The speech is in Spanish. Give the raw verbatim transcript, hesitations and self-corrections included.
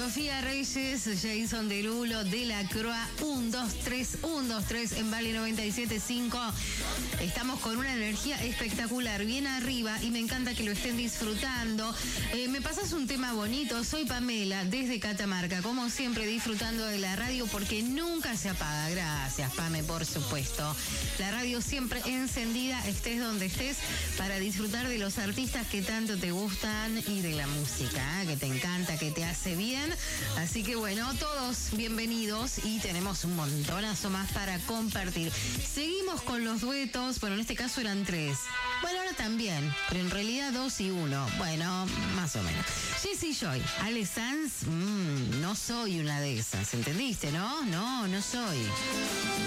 Sofía Reyes, Jason Derulo, De la Croix, un, dos, tres, un, dos, tres en Vale noventa y siete punto cinco. Estamos con una energía espectacular, bien arriba, y me encanta que lo estén disfrutando. Eh, me pasas un tema bonito. Soy Pamela, desde Catamarca, como siempre disfrutando de la radio porque nunca se apaga. Gracias, Pame, por supuesto. La radio siempre encendida, estés donde estés, para disfrutar de los artistas que tanto te gustan y de la música, ¿eh? que te encanta, que te hace bien. Así que bueno, todos bienvenidos y tenemos un montonazo más para compartir. Seguimos con los duetos. Bueno, en este caso eran tres. Bueno, ahora también, pero en realidad dos y uno. Bueno, más o menos. Jessy Joy, Ale Sanz, mmm, no soy una de esas, ¿entendiste, no? No, no soy.